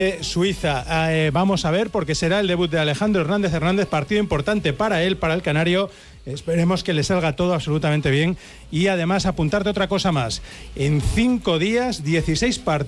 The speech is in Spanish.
Suiza. Vamos a ver, porque será el debut de Alejandro Hernández, partido importante para él, para el canario. Esperemos que le salga todo absolutamente bien. Y además apuntarte otra cosa más. En 5 días, 16 partidos.